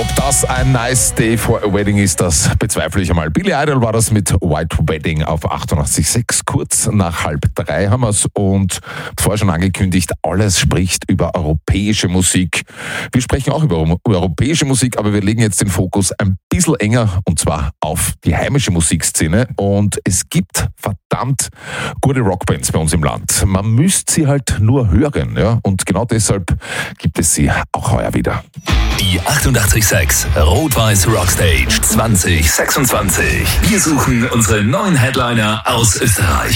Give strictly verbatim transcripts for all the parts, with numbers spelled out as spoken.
Ob das ein Nice Day for a Wedding ist, das bezweifle ich einmal. Billy Idol war das mit White Wedding auf achtundachtzig Komma sechs. Kurz nach halb drei haben wir es und vorher schon angekündigt, alles spricht über europäische Musik. Wir sprechen auch über, über europäische Musik, aber wir legen jetzt den Fokus ein bisschen enger und zwar auf die heimische Musikszene. Und es gibt verdammt gute Rockbands bei uns im Land. Man müsste sie halt nur hören, ja? Und genau deshalb gibt es sie auch heuer wieder. Die achtundachtzig Komma sechs Rot-Weiß Rockstage zwanzig sechsundzwanzig. Wir suchen unsere neuen Headliner aus Österreich.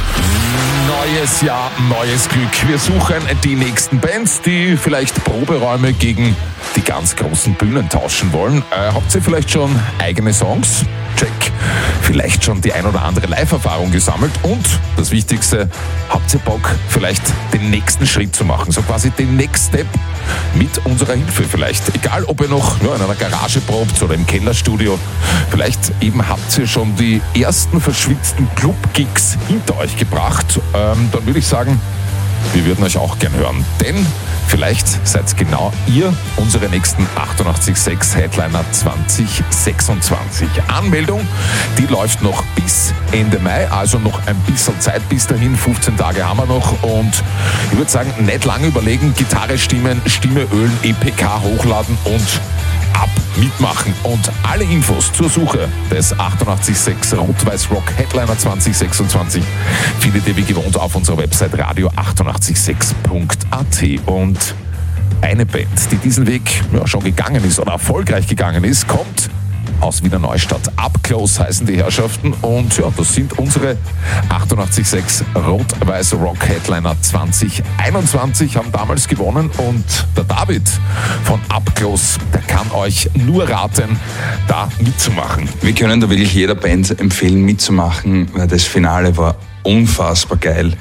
Neues Jahr, neues Glück. Wir suchen die nächsten Bands, die vielleicht Proberäume gegen die ganz großen Bühnen tauschen wollen. Äh, habt ihr vielleicht schon eigene Songs? Check. Vielleicht schon die ein oder andere Live-Erfahrung gesammelt und das Wichtigste, habt ihr Bock, vielleicht den nächsten Schritt zu machen, so quasi den Next Step mit unserer Hilfe vielleicht. Egal, ob ihr noch ja, in einer Garage probt oder im Kellerstudio, vielleicht eben habt ihr schon die ersten verschwitzten Club-Gigs hinter euch gebracht, ähm, dann würde ich sagen, wir würden euch auch gern hören, denn vielleicht seid genau ihr unsere nächsten achtundachtzig Komma sechs Headliner zwanzig sechsundzwanzig. Anmeldung, die läuft noch bis Ende Mai, also noch ein bisschen Zeit bis dahin, fünfzehn Tage haben wir noch und ich würde sagen, nicht lange überlegen, Gitarre stimmen, Stimme ölen, E P K hochladen und ab mitmachen. Und alle Infos zur Suche des achtundachtzig Komma sechs Rot-Weiß Rock Headliner zwanzig sechsundzwanzig findet ihr wie gewohnt auf unserer Website radio achtundachtzig Komma sechs punkt a t. Und eine Band, die diesen Weg ja, schon gegangen ist oder erfolgreich gegangen ist, kommt aus Wiener Neustadt. Up Close heißen die Herrschaften und ja, das sind unsere achtundachtzig Komma sechs Rot-Weiß Rock Headliner zwanzig einundzwanzig, haben damals gewonnen und der David von Up Close, der kann euch nur raten, da mitzumachen. Wir können da wirklich jeder Band empfehlen mitzumachen, weil das Finale war unfassbar geil.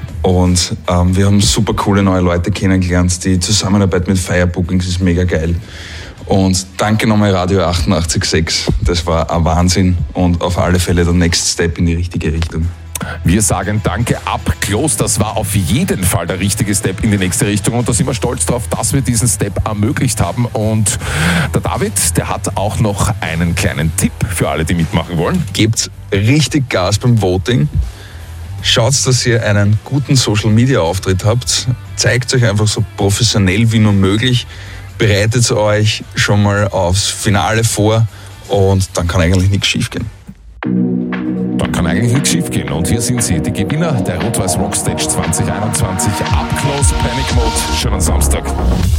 Und ähm, wir haben super coole neue Leute kennengelernt. Die Zusammenarbeit mit Firebookings ist mega geil. Und danke nochmal Radio achtundachtzig Komma sechs. Das war ein Wahnsinn und auf alle Fälle der Next Step in die richtige Richtung. Wir sagen danke Up Close. Das war auf jeden Fall der richtige Step in die nächste Richtung und da sind wir stolz drauf, dass wir diesen Step ermöglicht haben. Und der David, der hat auch noch einen kleinen Tipp für alle, die mitmachen wollen. Gebt richtig Gas beim Voting. Schaut, dass ihr einen guten Social-Media-Auftritt habt. Zeigt euch einfach so professionell wie nur möglich. Bereitet euch schon mal aufs Finale vor und dann kann eigentlich nichts schief gehen. Dann kann eigentlich nichts schief gehen. Und hier sind sie, die Gewinner der Rot-Weiß Rockstage zwanzig einundzwanzig. Up Close, Panic Mode. Schönen Samstag.